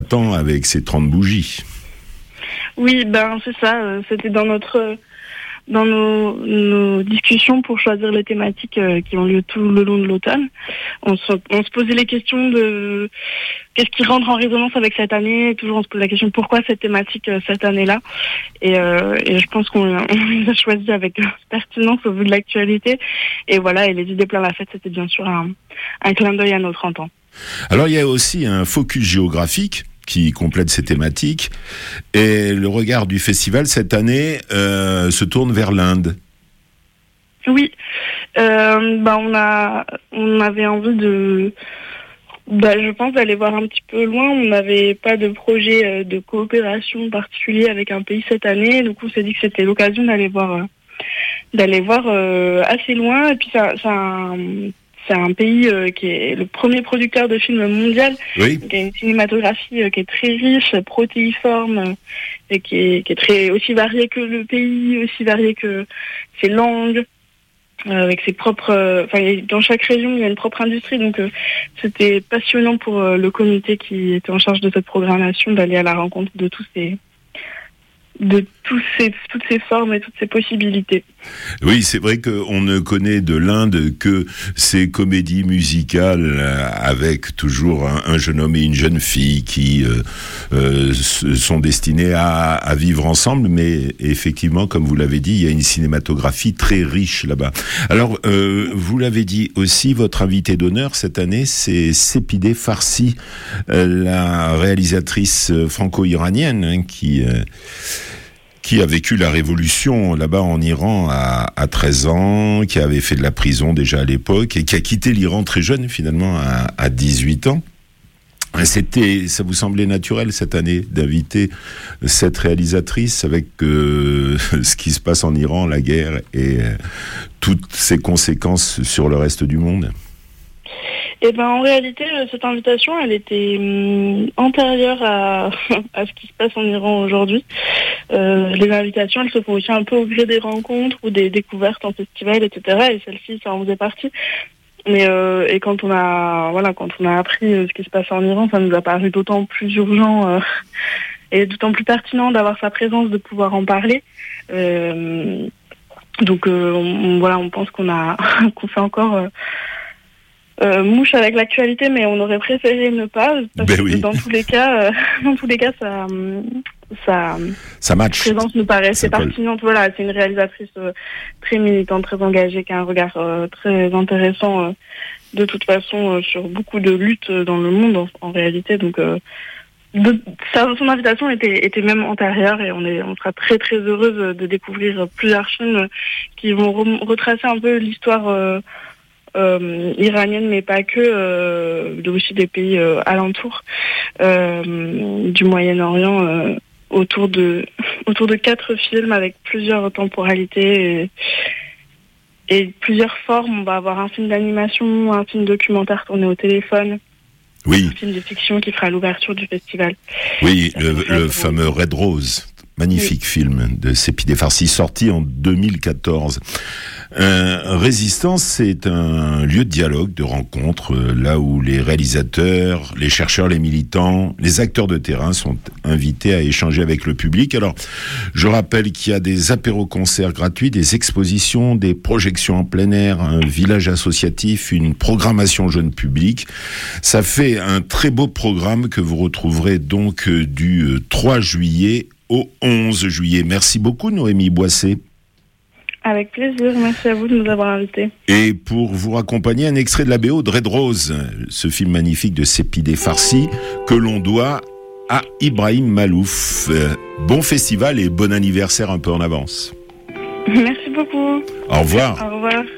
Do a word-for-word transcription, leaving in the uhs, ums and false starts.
temps avec ses trente bougies. Oui, ben c'est ça. Euh, c'était dans notre dans nos, nos discussions pour choisir les thématiques euh, qui ont lieu tout le long de l'automne. On se, on se posait les questions de qu'est-ce qui rentre en résonance avec cette année. Toujours on se pose la question pourquoi cette thématique euh, cette année-là. Et, euh, et je pense qu'on on les a choisis avec pertinence au vu de l'actualité. Et voilà, et les idées plein la fête, c'était bien sûr un, un clin d'œil à nos trente ans. Alors il y a aussi un focus géographique qui complète ces thématiques. Et le regard du festival, cette année, euh, se tourne vers l'Inde. Oui. Euh, bah, on a, on avait envie de, bah, je pense, d'aller voir un petit peu loin. On n'avait pas de projet de coopération particulier avec un pays cette année. Donc, on s'est dit que c'était l'occasion d'aller voir, euh, d'aller voir euh, assez loin. Et puis, ça, ça c'est un pays euh, qui est le premier producteur de films mondial, oui. Qui a une cinématographie euh, qui est très riche, protéiforme, euh, et qui est, qui est très aussi variée que le pays, aussi variée que ses langues, euh, avec ses propres. Enfin, euh, dans chaque région, il y a une propre industrie, donc euh, c'était passionnant pour euh, le comité qui était en charge de cette programmation d'aller à la rencontre de tous ces. de tous ces, toutes ces formes et toutes ces possibilités. Oui, c'est vrai qu'on ne connaît de l'Inde que ces comédies musicales avec toujours un, un jeune homme et une jeune fille qui euh, euh, sont destinés à, à vivre ensemble, mais effectivement, comme vous l'avez dit, il y a une cinématographie très riche là-bas. Alors, euh, vous l'avez dit aussi, votre invité d'honneur cette année, c'est Sepideh Farsi, euh, la réalisatrice franco-iranienne hein, qui... Euh, qui a vécu la révolution là-bas en Iran à, à treize ans, qui avait fait de la prison déjà à l'époque et qui a quitté l'Iran très jeune finalement à, à dix-huit ans. C'était, ça vous semblait naturel cette année d'inviter cette réalisatrice avec euh, ce qui se passe en Iran, la guerre et euh, toutes ses conséquences sur le reste du monde? Eh ben, en réalité, cette invitation, elle était hum, antérieure à, à ce qui se passe en Iran aujourd'hui. Euh, les invitations, elles se font aussi un peu au gré des rencontres ou des découvertes en festival, et cetera. Et celle-ci, ça en faisait partie. Mais euh, et quand on a, voilà, quand on a appris ce qui se passe en Iran, ça nous a paru d'autant plus urgent euh, et d'autant plus pertinent d'avoir sa présence, de pouvoir en parler. Euh, donc, euh, on, voilà, on pense qu'on a, qu'on fait encore. Euh, Euh, mouche avec l'actualité, mais on aurait préféré ne pas, parce ben que oui. dans tous les cas, euh, dans tous les cas, ça, ça, ça match. Sa présence nous paraissait pertinente. Voilà, c'est une réalisatrice euh, très militante, très engagée, qui a un regard euh, très intéressant, euh, de toute façon, euh, sur beaucoup de luttes dans le monde en, en réalité. Donc, euh, de, sa, son invitation était, était même antérieure, et on est, on sera très très heureuse de découvrir plusieurs films qui vont re- retracer un peu l'histoire. Euh, Euh, iranienne, mais pas que, euh, aussi des pays euh, alentours euh, du Moyen-Orient, euh, autour de autour de quatre films avec plusieurs temporalités et, et plusieurs formes. On va avoir un film d'animation, un film documentaire tourné au téléphone, oui. un film de fiction qui fera l'ouverture du festival. Oui, le, le fameux Red Rose. Magnifique oui. film de Sepideh Farsi, sorti en deux mille quatorze. Euh, Résistance, c'est un lieu de dialogue, de rencontre, euh, là où les réalisateurs, les chercheurs, les militants, les acteurs de terrain sont invités à échanger avec le public. Alors, je rappelle qu'il y a des apéros-concerts gratuits, des expositions, des projections en plein air, un village associatif, une programmation jeune public. Ça fait un très beau programme que vous retrouverez donc euh, du euh, trois juillet au onze juillet. Merci beaucoup, Noémie Boissé. Avec plaisir, merci à vous de nous avoir invités. Et pour vous raccompagner, un extrait de la B O de Red Rose, ce film magnifique de Sepideh Farsi, que l'on doit à Ibrahim Malouf. Bon festival et bon anniversaire un peu en avance. Merci beaucoup. Au revoir. Au revoir.